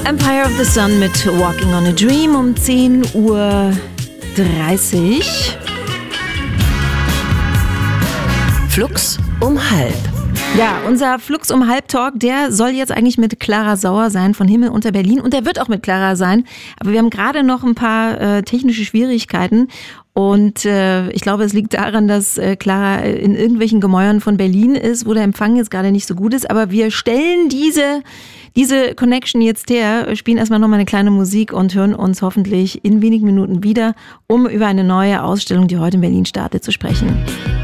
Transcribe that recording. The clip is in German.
Empire of the Sun mit Walking on a Dream um 10:30 Uhr. Flux um halb. Ja, unser Flux um halb Talk, der soll jetzt eigentlich mit Clara Sauer sein von Himmel unter Berlin und der wird auch mit Clara sein, aber wir haben gerade noch ein paar technische Schwierigkeiten und ich glaube, es liegt daran, dass Clara in irgendwelchen Gemäuern von Berlin ist, wo der Empfang jetzt gerade nicht so gut ist, aber wir stellen diese Connection jetzt her, spielen erstmal nochmal eine kleine Musik und hören uns hoffentlich in wenigen Minuten wieder, um über eine neue Ausstellung, die heute in Berlin startet, zu sprechen.